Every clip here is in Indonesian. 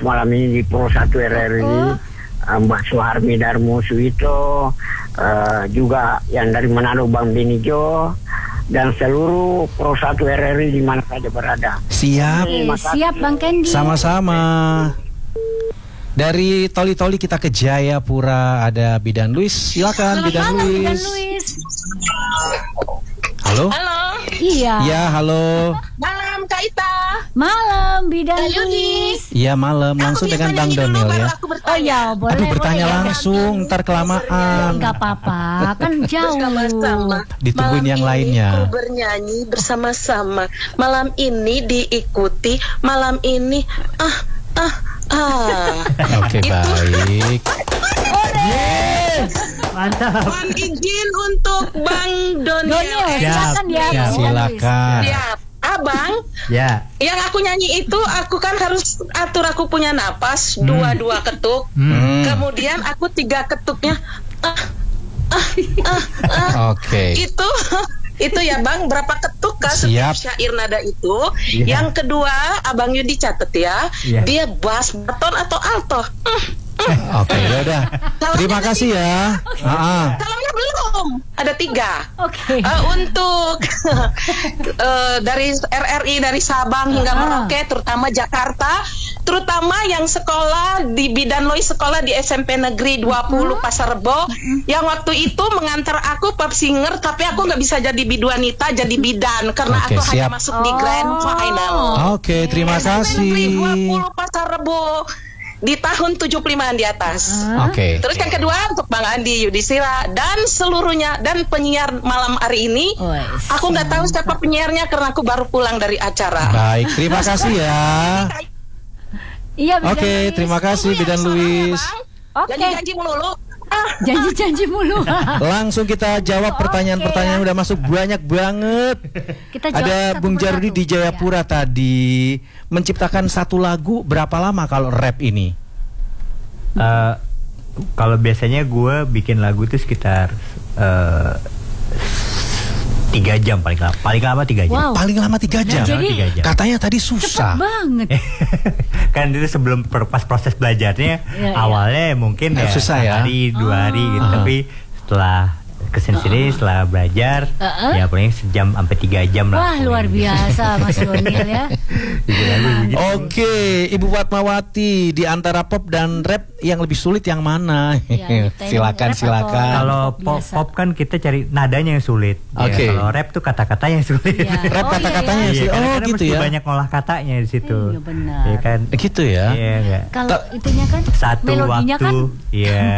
malam ini di Pro 1 RRI, Mbak Suharmi Darmo Suito, juga yang dari Manado Bang Benijo, dan seluruh Pro 1 RRI di mana saja berada. Siap. Siap Bang Kendi. Sama-sama. Dari Toli-Toli kita ke Jayapura, ada Bidan Luis. Silakan Bidan Luis. Halo? Halo. Iya. Ya, halo. Malam Kak Ita. Malam Bidan Luis. Iya, malam. Langsung dengan Bang Donil ya. Oh ya, boleh. Aduh, bertanya boleh. langsung, ntar kelamaan. Enggak apa-apa, kan jauh. Sama-sama. Ditungguin Malam yang ini lainnya. kru bernyanyi bersama-sama. Malam ini diikuti. Malam ini Oke, baik. Mantap. Mohon izin untuk Bang Donil. Silakan ya. Siap. Silakan. Siap. Abang, Ya. yang aku nyanyi itu aku kan harus atur, aku punya napas dua ketuk. Kemudian aku 3 ketuknya. Oke. Itu ya Bang, berapa ketuk kan Siap. setiap syair nada itu. Iya. Yang kedua, Abang Yudi catet ya. Iya. Dia bass, baton atau alto. Oke, ya udah. Terima kasih ya. Salahnya belum, ada 3. Oke. Untuk dari RRI, dari Sabang hingga Merauke, terutama Jakarta, terutama yang sekolah di Bidan Lois, sekolah di SMP Negeri 20 Pasar Rebo, yang waktu itu mengantar aku pop singer, tapi aku nggak bisa jadi biduanita, jadi bidan karena Oke, aku hanya siap. masuk di grand final. Oke, terima SMP Negeri kasih. 20 Pasar Rebo di tahun 75-an di atas. Oke. Terus yang kedua untuk Bang Andi Yudhistira dan seluruhnya dan penyiar malam hari ini. Aku nggak tahu siapa penyiarnya karena aku baru pulang dari acara. Baik, terima kasih ya. Iya, Bidan Oke, Luis. terima kasih Bidan Luis. Oke. Janji-janji melulu. Janji-janji mulu. Langsung kita jawab pertanyaan-pertanyaan udah masuk banyak banget. Kita jawab Ada satu Bung Jarudi persatu. di Jayapura tadi menciptakan satu lagu berapa lama kalau rap ini? Kalau biasanya gue bikin lagu tuh sekitar 3 jam paling lama 3 jam. Wow. Paling lama 3 jam. Jadi 3 jam. Katanya tadi Cepet susah. banget. Kan itu sebelum pas proses belajarnya Iya. awalnya mungkin ya Susah ya. sehari 2 hari gitu, tapi setelah kesini setelah belajar ya paling sejam sampai 3 jam lah. Wah, luar biasa Mas Donil ya. Oke, Ibu Fatmawati, di antara pop dan rap yang lebih sulit yang mana? Ya, kita ini Silakan, rap silakan. Kalau Pop biasa. pop kan kita cari nadanya yang sulit. Oke. Ya, kalau rap tuh kata-katanya yang sulit. Iya. Rap Oh, kata-katanya iya, sih. Iya, Oh, kadang-kadang gitu mesti ya. banyak ngolah katanya di situ. Iya, benar. Iya kan? Gitu ya. Iya enggak. Kalau itunya kan Satu melodinya waktu, kan iya,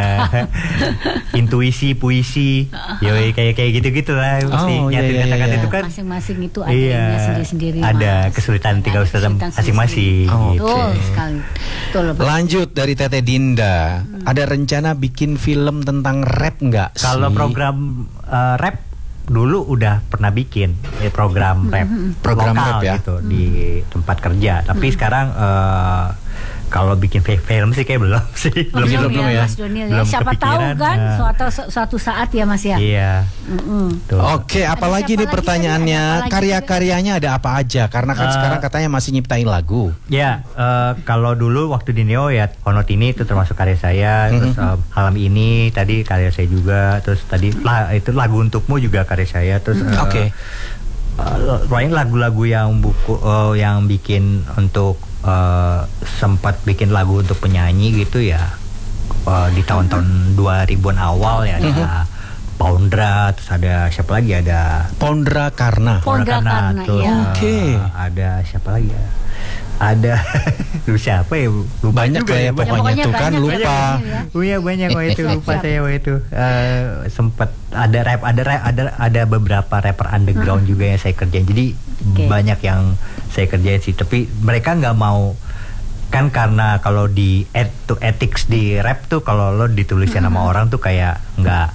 intuisi, puisi, yoi kayak gitu lah. Mesti Oh, iya, nyatuin iya, kata-kata iya. itu kan. masing-masing itu ada Iya, ininya sendiri-sendiri. ada Mas. kesulitan tinggal Ada usaha kesulitan masing-masing. Oh, gitu. Betul sekali. Betul. Lanjut dari Tete Dinda. Ada rencana bikin film tentang rap nggak sih? Kalau program rap dulu udah pernah bikin program rap, Program lokal rap ya? gitu di tempat kerja. Tapi sekarang kalau bikin film sih kayak belum sih. Belum belum ya, ya? Mas Donil ya. Belum Siapa tahu kepikiran, kan nah. suatu saat ya Mas ya. Iya. Tuh. Oke, apalagi siapa nih lagi pertanyaannya, tadi? Ada apa lagi karya-karyanya ada apa aja? Karena kan sekarang katanya masih nyiptain lagu. Ya, kalau dulu waktu di Neo ya Honotini itu termasuk karya saya, terus Malam Ini tadi karya saya juga, terus tadi itu Lagu Untukmu juga karya saya, terus Oke. paling lagu-lagu yang bikin untuk sempat bikin lagu untuk penyanyi gitu ya di tahun-tahun 2000-an awal ya ada Pondra, terus ada siapa lagi, ada Pondra Karna. Pondra Karna, tuh, iya. Oke. ada siapa lagi ya? Ada siapa ya? Lupa Banyak juga lah ya pokoknya pokoknya tuh kan banyak ya, lupa. banyak. Oh iya banyak waktu itu, Siap, lupa siap. saya waktu itu. Sempat ada rap, ada beberapa rapper underground juga yang saya kerjain. Jadi banyak yang saya kerjain sih, tapi mereka nggak mau kan, karena kalau di ethics di rap tuh kalau lo ditulisin sama orang tuh kayak nggak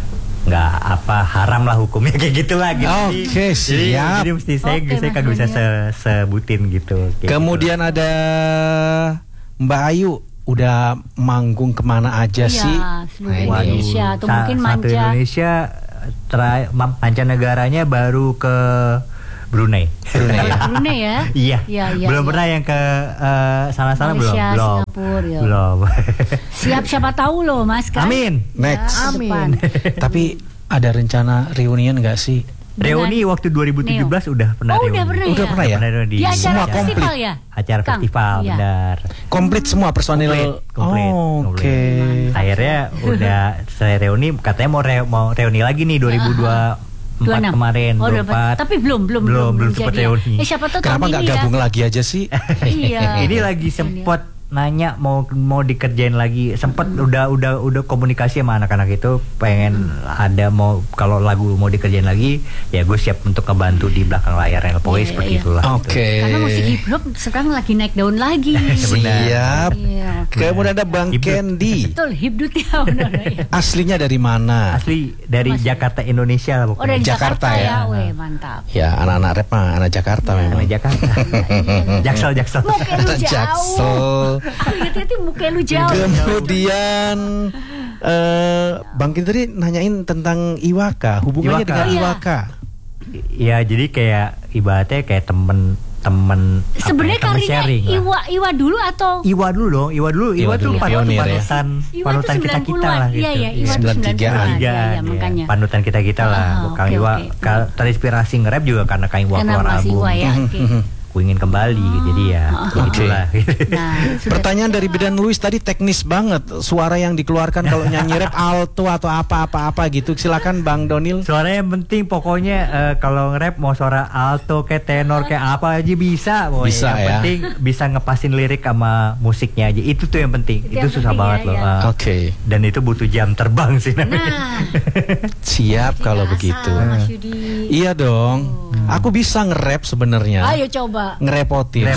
haram lah hukumnya kayak gitu lah gitu. Oke, siap. Jadi mesti saya Oke, kagak Mas bisa Daniel. sebutin gitu. kayak Kemudian ada Mbak Ayu, udah manggung kemana aja Iya, sih? seluruh Nah, ini. Indonesia atau mungkin satu manja. Indonesia mancanegaranya baru ke Brunei. Brunei ya? Iya. Iya. Belum pernah yang ke sana-sana belum. Malaysia, Belum. Singapura, ya. Belum. Siap siapa tahu loh Mas kan? Amin. Next. Ya, depan. Tapi ada rencana reunian nggak sih? Reuni waktu 2017 udah pernah reuni. Udah pernah Udah ya? pernah ya? Di Di acara Semua festival komplit. ya? acara Kang? festival, Iya. benar. Komplit semua personil. Komplit. Oh, Oke. Akhirnya udah saya reuni, katanya mau reuni lagi nih 2024 kemarin. Oh, 24. tapi belum sempat jadi ya. reuni. Siapa tahu Kenapa tahun nggak ini gabung lagi aja sih? Iya. Ini lagi sempet nanya mau dikerjain lagi, sempet udah komunikasi sama anak-anak itu, pengen ada mau kalau lagu mau dikerjain lagi, ya gue siap untuk ngebantu di belakang layarnya, pokoknya Iya, seperti iya. itulah. Oke. Karena musik hip hop sekarang lagi naik daun lagi. Siap. Iya. Kemudian ada Bang Hibdut. Candy. Betul, hibdut ya benar ya. Aslinya dari mana? Asli dari Jakarta, Indonesia lah Oh pokoknya. dari Jakarta Jakarta, ya? ya. Weh, mantap. Ya, anak-anak rap mah anak Jakarta memang. Dari Jakarta. Jaksel. Muka lu jauh. Jaksel. Hati-hati muka lu jauh. Kemudian Bang Candy tadi nanyain tentang Iwaka, hubungannya Iwaka. dengan Iya. Iwaka. Ya jadi kayak ibaratnya kayak temen Sebenarnya temen karirnya sharing lah. Iwa dulu atau Iwa dulu dong, Iwa tuh dulu, pionir ya. panutan kita lah gitu. Iya, Iwa tuh 93-an. 93-an. Iya, makanya. Panutan kita lah. Kang oke, Iwa oke. terinspirasi nge-rap juga karena Kang Iwa Karena keluar Mas album. Iwa ya. Oke. Ku ingin kembali, jadi ya begitulah. Nah, sudah Pertanyaan dari Bidan Luis tadi teknis banget. Suara yang dikeluarkan kalau nyanyi rap alto atau apa gitu. Silakan Bang Donil. Suara yang penting pokoknya kalau nge-rap mau suara alto kayak tenor kayak apa aja bisa pokoknya. Bisa yang ya. penting bisa ngepasin lirik sama musiknya aja. Itu tuh yang penting. Itu Itu yang susah penting banget ya, loh. ya. Oke. Dan itu butuh jam terbang sih namanya. Nah, Siap kalau tidak begitu. asal, Mas Yudi. Iya dong. Aku bisa nge-rap sebenarnya. Ayo coba. Ngerepotin.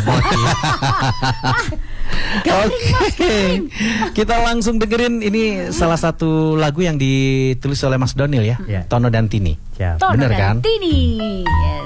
Oke. Kita langsung dengerin ini salah satu lagu yang ditulis oleh Mas Donil ya. Iya. Tono dan Tini. Siap. Tono Bener dan kan? Tini. Yes.